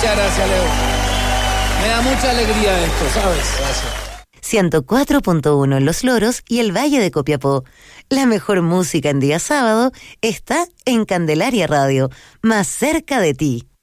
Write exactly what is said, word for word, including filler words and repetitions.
Muchas gracias, Leo. Me da mucha alegría esto, ¿sabes? Gracias. ciento cuatro punto uno en Los Loros y el Valle de Copiapó. La mejor música en día sábado está en Candelaria Radio, más cerca de ti.